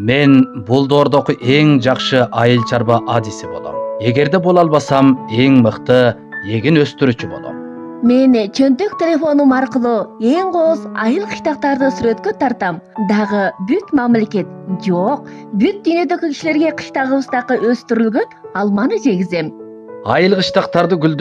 Мен бул доордогу эң жакшы айыл чарба адиси болом. Эгерде боло албасам, эң мыкты эгин өстүрүүчү болом. Мен чөнтөк телефонум аркылуу эң кооз айыл кыштактарды сүрөткө тартам. Дагы бүт мамлекет, жок, бүт дүйнөдөгү кишилерге кыштагыбыздагы өстүрүлгөн алманы жегизем. Айыл кыштактарды